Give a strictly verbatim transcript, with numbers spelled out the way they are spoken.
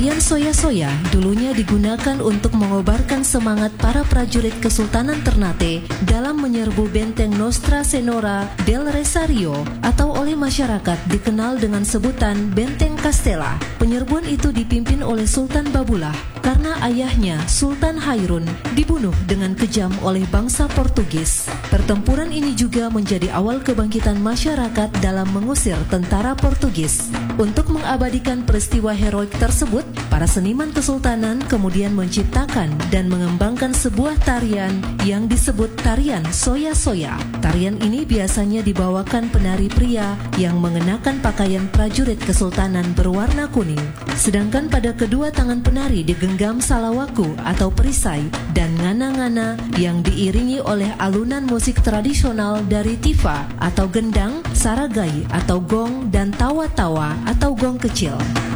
Tarian soya-soya dulunya digunakan untuk mengobarkan semangat para prajurit Kesultanan Ternate dalam menyerbu benteng Nostra Senora del Rosario atau oleh masyarakat dikenal dengan sebutan Benteng Castella. Penyerbuan itu dipimpin oleh Sultan Babulah karena ayahnya Sultan Hairun dibunuh dengan kejam oleh bangsa Portugis. Pertempuran ini juga menjadi awal kebangkitan masyarakat dalam mengusir tentara Portugis. Untuk mengabadikan peristiwa heroik tersebut, para seniman kesultanan kemudian menciptakan dan mengembangkan sebuah tarian yang disebut tarian soya-soya. Tarian ini biasanya dibawakan penari pria yang mengenakan pakaian prajurit kesultanan berwarna kuning. Sedangkan pada kedua tangan penari digenggam salawaku atau perisai dan ngana-ngana yang diiringi oleh alunan musik tradisional dari tifa atau gendang, saragai atau gong, dan tawa-tawa atau gong kecil.